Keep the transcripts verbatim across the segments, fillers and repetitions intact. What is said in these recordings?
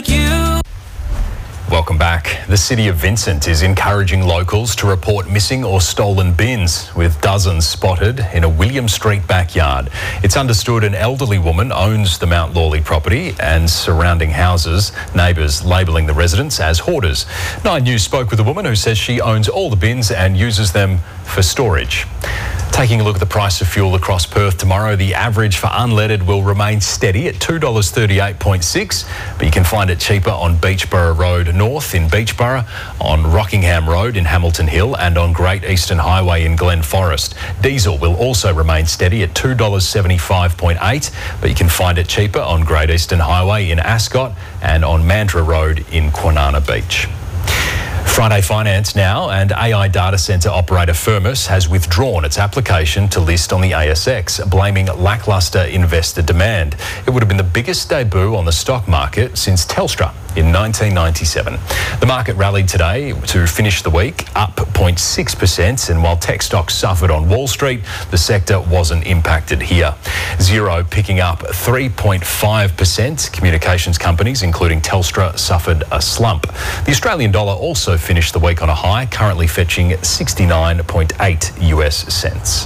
like you. Welcome back. The City of Vincent is encouraging locals to report missing or stolen bins, with dozens spotted in a William Street backyard. It's understood an elderly woman owns the Mount Lawley property and surrounding houses, neighbours labelling the residents as hoarders. Nine News spoke with a woman who says she owns all the bins and uses them for storage. Taking a look at the price of fuel across Perth tomorrow, the average for unleaded will remain steady at two dollars thirty-eight point six, but you can find it cheaper on Beachborough Road North in Beachborough, on Rockingham Road in Hamilton Hill and on Great Eastern Highway in Glen Forest. Diesel will also remain steady at two dollars seventy-five point eight, but you can find it cheaper on Great Eastern Highway in Ascot and on Mandurah Road in Kwinana Beach. Friday Finance now, and A I data centre operator Firmus has withdrawn its application to list on the A S X, blaming lacklustre investor demand. It would have been the biggest debut on the stock market since Telstra in nineteen ninety-seven. The market rallied today to finish the week up zero point six percent, and while tech stocks suffered on Wall Street, the sector wasn't impacted here. Xero picking up three point five percent. Communications companies, including Telstra, suffered a slump. The Australian dollar also finished the week on a high, currently fetching sixty-nine point eight U S cents.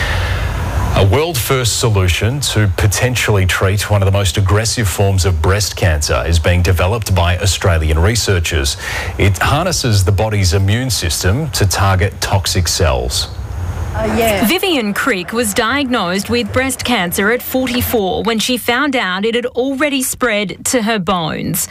A world-first solution to potentially treat one of the most aggressive forms of breast cancer is being developed by Australian researchers. It harnesses the body's immune system to target toxic cells. Uh, yeah. Vivian Crick was diagnosed with breast cancer at forty-four when she found out it had already spread to her bones.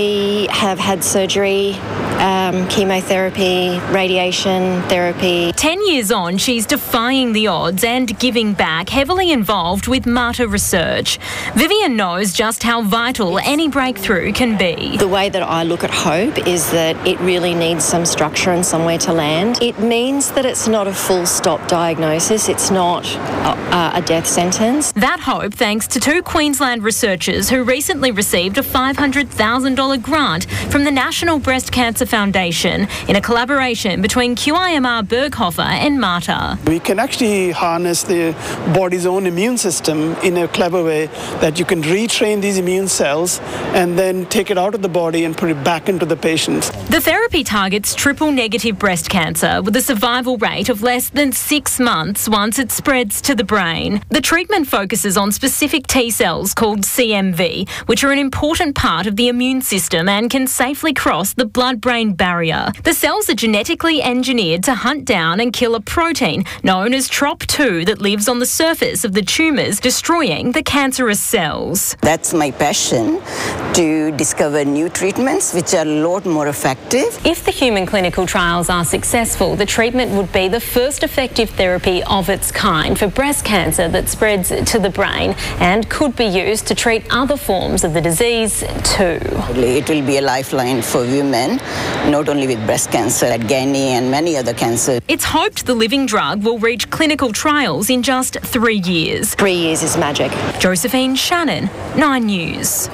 I have had surgery, um, chemotherapy, radiation therapy. Ten years on, she's defying the odds and giving back, heavily involved with Marta research. Vivian knows just how vital any breakthrough can be. The way that I look at hope is that it really needs some structure and somewhere to land. It means that it's not a full stop diagnosis, it's not a, a death sentence. That hope thanks to two Queensland researchers who recently received a five hundred thousand dollars grant from the National Breast Cancer Foundation in a collaboration between Q I M R Berghofer and Marta. We can actually harness the body's own immune system in a clever way that you can retrain these immune cells and then take it out of the body and put it back into the patient. The therapy targets triple-negative breast cancer with a survival rate of less than six months once it spreads to the brain. The treatment focuses on specific T cells called C M V, which are an important part of the immune system and can safely cross the blood-brain barrier. The cells are genetically engineered to hunt down and kill a protein known as T R O P two that lives on the surface of the tumours, destroying the cancerous cells. That's my passion, to discover new treatments which are a lot more effective. If the human clinical trials are successful, the treatment would be the first effective therapy of its kind for breast cancer that spreads to the brain and could be used to treat other forms of the disease too. It will be a lifeline for women, not only with breast cancer, but gynae and many other cancers. It's hoped the living drug will reach clinical trials in just three years. Three years is magic. Josephine Shannon, Nine News.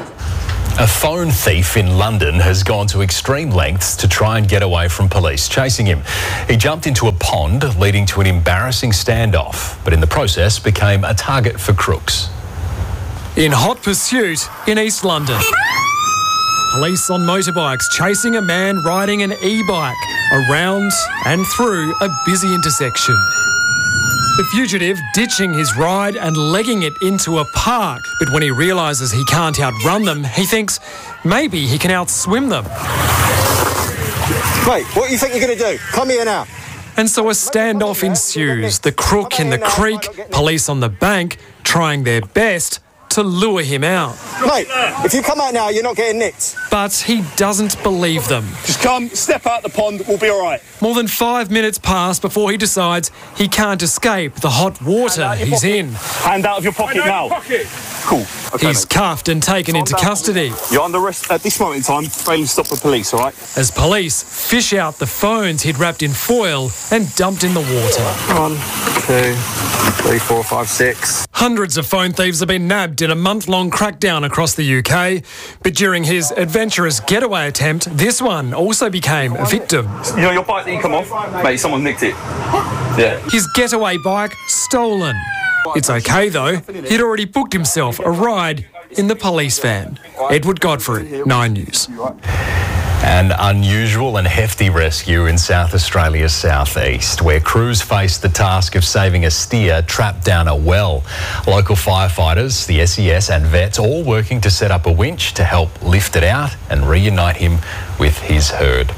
A phone thief in London has gone to extreme lengths to try and get away from police chasing him. He jumped into a pond, leading to an embarrassing standoff, but in the process became a target for crooks. In hot pursuit in East London. Police on motorbikes chasing a man riding an e-bike around and through a busy intersection. The fugitive ditching his ride and legging it into a park. But when he realises he can't outrun them, he thinks maybe he can outswim them. Mate, what do you think you're going to do? Come here now. And so a standoff ensues. The crook in the creek, police on the bank, trying their best to lure him out. Mate, if you come out now, you're not getting nicked. But he doesn't believe them. Just come, step out the pond, we'll be all right. More than five minutes pass before he decides he can't escape the hot water he's in. Hand out of your pocket now. Pocket. Cool. Okay, he's mate. cuffed and taken into custody. You're under arrest at this moment in time, failing to stop the police, all right? As police fish out the phones he'd wrapped in foil and dumped in the water. One, two, three, four, five, six. Hundreds of phone thieves have been nabbed in a month-long crackdown across the U K. But during his adventurous getaway attempt, this one also became a victim. You know your bike that you come off? Mate, someone nicked it. Yeah. His getaway bike stolen. It's okay though, he'd already booked himself a ride in the police van. Edward Godfrey, Nine News. An unusual and hefty rescue in South Australia's southeast, where crews faced the task of saving a steer trapped down a well. Local firefighters, the S E S and vets all working to set up a winch to help lift it out and reunite him with his herd.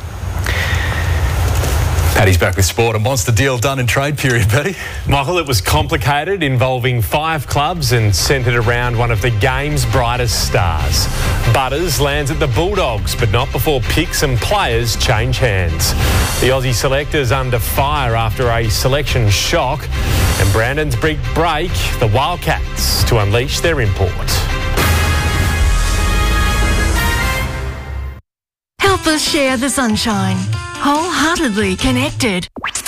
Paddy's back with sport and wants the deal done in trade period, Paddy. Michael, it was complicated, involving five clubs and centred around one of the game's brightest stars. Butters lands at the Bulldogs, but not before picks and players change hands. The Aussie selector's under fire after a selection shock, and Brandon's big break, the Wildcats to unleash their import. Help us share the sunshine. Wholeheartedly connected.